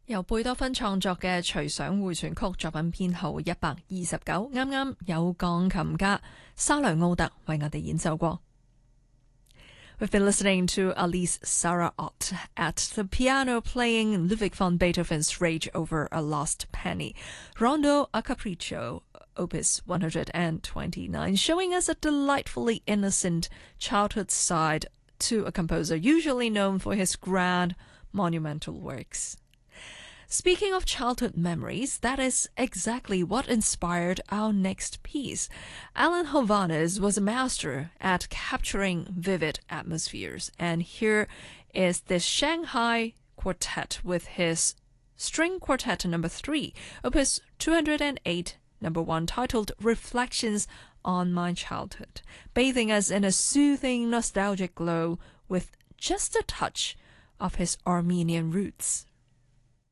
由貝多芬創作嘅隨想迴旋曲作品編號129，啱啱有鋼琴家沙雷奧特為我哋演奏過。We've been listening to Alice Sarah Ott at the piano playing Ludwig van Beethoven's Rage over a Lost Penny, Rondo a Capriccio, Opus 129, showing us a delightfully innocent childhood side to a composer usually known for his grand, monumental works. Speaking of childhood memories, that is exactly what inspired our next piece. Alan Hovhaness was a master at capturing vivid atmospheres, and here is the Shanghai Quartet with his String Quartet No. 3, Opus 208, No. 1, titled Reflections on My Childhood, bathing us in a soothing, nostalgic glow with just a touch of his Armenian roots.